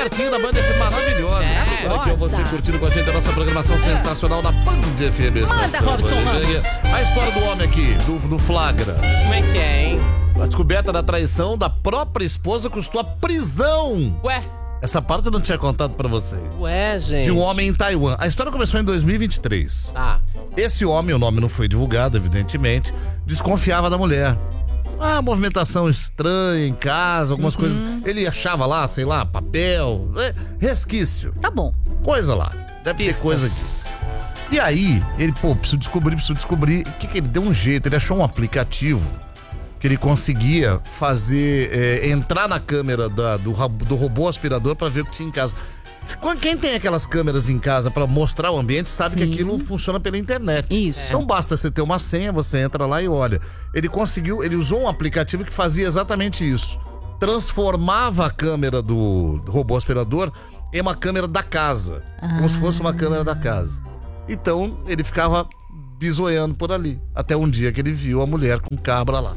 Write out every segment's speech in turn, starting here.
pertinho da Band FM maravilhosa. Olha aqui, você curtindo com a gente a nossa programação sensacional da Band FM. Manda, Robson Ramos. A história do homem aqui, do flagra. Como é que é, hein? A descoberta da traição da própria esposa custou a prisão. Ué? Essa parte eu não tinha contado pra vocês. Ué, gente. De um homem em Taiwan. A história começou em 2023. Ah. Esse homem, o nome não foi divulgado, evidentemente, desconfiava da mulher. Movimentação estranha em casa, algumas coisas. Ele achava lá, sei lá, papel, resquício. Tá bom. Coisa lá. Deve ter coisa aqui. E aí, ele, preciso descobrir. O que ele deu um jeito? Ele achou um aplicativo que ele conseguia fazer, entrar na câmera do robô aspirador pra ver o que tinha em casa. Quem tem aquelas câmeras em casa pra mostrar o ambiente sabe que aquilo funciona pela internet. Isso. Não basta você ter uma senha, você entra lá e olha. Ele usou um aplicativo que fazia exatamente isso. Transformava a câmera do robô aspirador em uma câmera da casa. Como se fosse uma câmera da casa. Então, ele ficava bisoiando por ali. Até um dia que ele viu a mulher com cabra lá.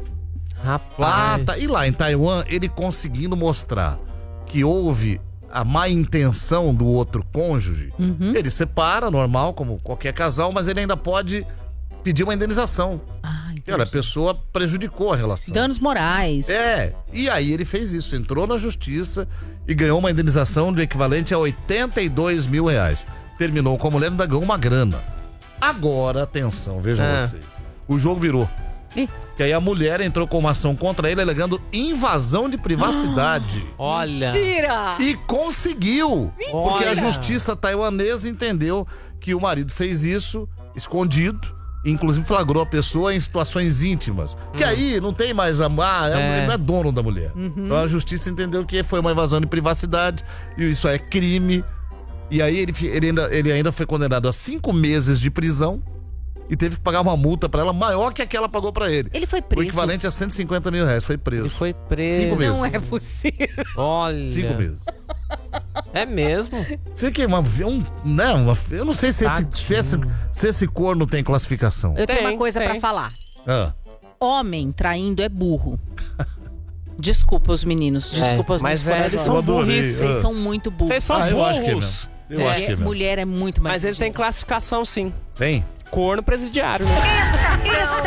Rapaz. E lá em Taiwan, ele conseguindo mostrar que houve a má intenção do outro cônjuge, ele separa, normal, como qualquer casal, mas ele ainda pode pedir uma indenização. Olha, a pessoa prejudicou a relação. Danos morais. E aí ele fez isso, entrou na justiça e ganhou uma indenização do equivalente a 82 mil reais. Terminou com a mulher e ainda ganhou uma grana. Agora, atenção, vejam vocês. O jogo virou. Que aí a mulher entrou com uma ação contra ele alegando invasão de privacidade. Olha. Tira! E conseguiu. Porque a justiça taiwanesa entendeu que o marido fez isso escondido. Inclusive flagrou a pessoa em situações íntimas. Que aí não tem mais ele não é dono da mulher. Então a justiça entendeu que foi uma invasão de privacidade. E isso é crime. E aí ele ainda foi condenado a 5 meses de prisão. E teve que pagar uma multa pra ela maior que a que ela pagou pra ele. Ele foi preso. O equivalente a 150 mil reais. Foi preso. Ele foi preso. 5 meses. Não é possível. Olha. 5 meses. É mesmo? Sei que eu não sei se esse corno tem classificação. Eu tenho uma coisa pra falar. Homem traindo é burro. Desculpa os meninos. Desculpa os mas meus eles colegas. são burris. Vocês são muito burros. Vocês são eu acho que é burros. mesmo. Eu acho que é mesmo. Mulher é muito mais. Mas ele tem classificação, sim. Tem? Corno presidiário, né? Estação